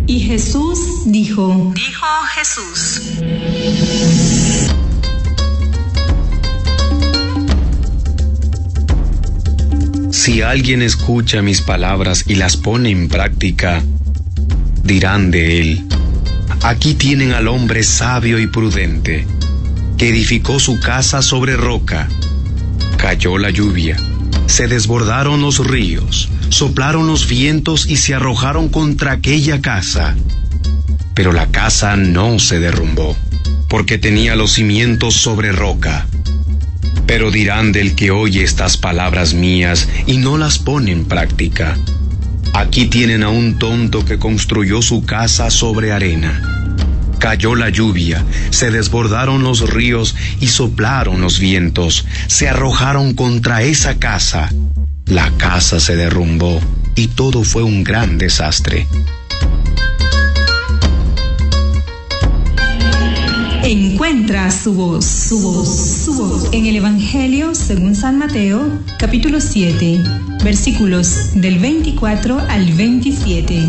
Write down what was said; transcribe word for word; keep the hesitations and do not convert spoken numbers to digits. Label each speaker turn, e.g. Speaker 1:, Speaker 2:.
Speaker 1: Y Jesús dijo,
Speaker 2: dijo Jesús,
Speaker 3: si alguien escucha mis palabras y las pone en práctica, dirán de él, aquí tienen al hombre sabio y prudente, que edificó su casa sobre roca. Cayó la lluvia, se desbordaron los ríos, soplaron los vientos y se arrojaron contra aquella casa. Pero la casa no se derrumbó, porque tenía los cimientos sobre roca. Pero dirán del que oye estas palabras mías y no las pone en práctica, aquí tienen a un tonto que construyó su casa sobre arena. Cayó la lluvia, se desbordaron los ríos y soplaron los vientos, se arrojaron contra esa casa. La casa se derrumbó y todo fue un gran desastre.
Speaker 1: Encuentra su voz, su voz, su voz en el Evangelio según San Mateo, capítulo siete, versículos del veinticuatro al veintisiete.